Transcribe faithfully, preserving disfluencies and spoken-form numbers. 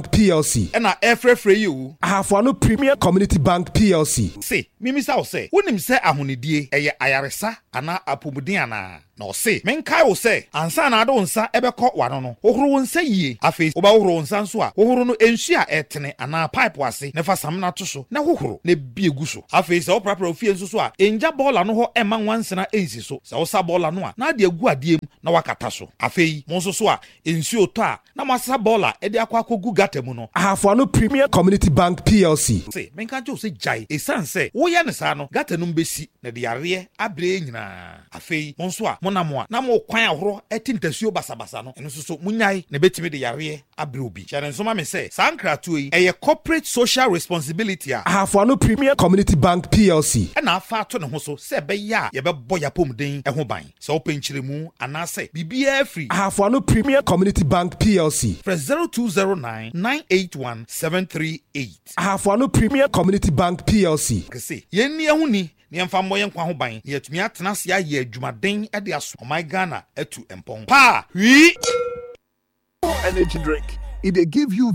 P L C. Ena efrefre you. Ahafo Premier Community Bank P L C. Say, mimi sa o say, wonim say ahonidie eye ayaresa ana apomuden ana. No say, menkai wo say, ansa na ado nsa ebekọ wano no. Ohoro nsa yie. Afi, oba ohoro nsa nso a, ohoro no ensu a etene ana pipe wase, ne fa sam na to so, na hohoro ne biegu so. Afi se oprapra ofie nso so a, enja bola no ho ema nwansena ensi so. Se osa bola no a, na de agu adiem na wakata so. Afi, mo nso so a, ensu oto a, na masa bola e de akwa akogu gata mu no. Ahafo Premier Community Bank P L C. Say, menka jo say jai, e san say, wo ye ne sa no, gata no mbesi, na de yare abre nyina. Afi, mo nso a, na mo na mo kwan ahoro etintasuo basabasa no eno so munyai na betimi de yare abre obi chane nso ma me say sankratu yi eye corporate social responsibility a Ahafo Premier Community Bank P L C na afa to ne ho so se be ya ye be boya pomden e ho ban se openchiremu ana se bibia free Ahafo Premier Community Bank P L C for zero two zero nine nine eight one seven three eight Ahafo Premier Community Bank P L C kese yenni ehuni ni emfa moye nkwa ho ban ni atumi atena se aye adwumaden e de aso my Ghana etu empon pa wi energy drink it dey give you